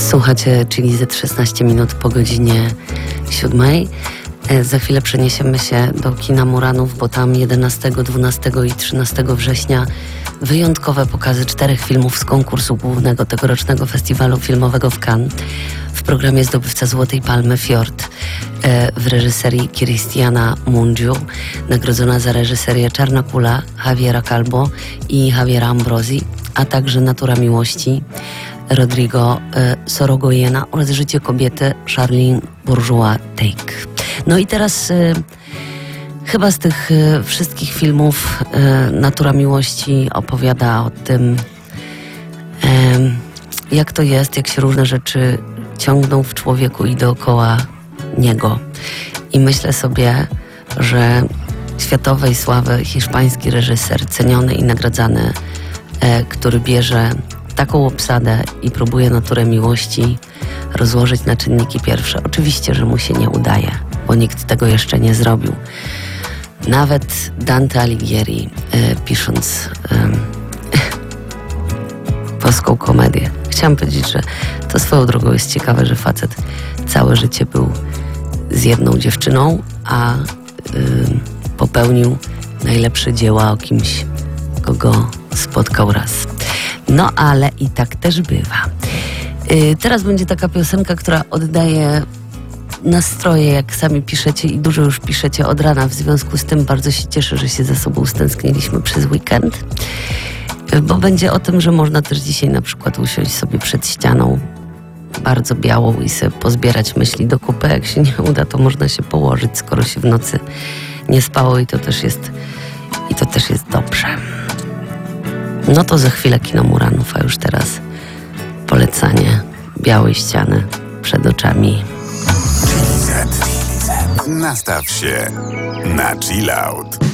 Słuchacie Chili Z 16 minut po godzinie 7. Za chwilę przeniesiemy się do kina Muranów, bo tam 11, 12 i 13 września wyjątkowe pokazy 4 filmów z konkursu głównego tegorocznego festiwalu filmowego w Cannes. W programie zdobywca Złotej Palmy Fjord w reżyserii Cristiana Mungiu, nagrodzona za reżyserię Czarna Kula Javiera Calvo i Javiera Ambrosi, a także Natura Miłości Rodrigo Sorogoyena oraz Życie kobiety Charlene Bourgeois-Teicke. No i teraz chyba z tych wszystkich filmów Natura Miłości opowiada o tym, jak to jest, jak się różne rzeczy ciągną w człowieku i dookoła niego. I myślę sobie, że światowej sławy hiszpański reżyser, ceniony i nagradzany, który bierze taką obsadę i próbuje naturę miłości rozłożyć na czynniki pierwsze. Oczywiście, że mu się nie udaje, bo nikt tego jeszcze nie zrobił. Nawet Dante Alighieri, pisząc polską komedię. Chciałam powiedzieć, że to swoją drogą jest ciekawe, że facet całe życie był z jedną dziewczyną, a popełnił najlepsze dzieła o kimś, kogo spotkał raz. No ale i tak też bywa. Teraz będzie taka piosenka, która oddaje nastroje, jak sami piszecie i dużo już piszecie od rana. W związku z tym bardzo się cieszę, że się ze sobą stęskniliśmy przez weekend, bo będzie o tym, że można też dzisiaj na przykład usiąść sobie przed ścianą bardzo białą i sobie pozbierać myśli do kupy. Jak się nie uda, to można się położyć, skoro się w nocy nie spało i to też jest dobrze. No to za chwilę kino Muranów, a już teraz polecanie białej ściany przed oczami. Nastaw się na chill out.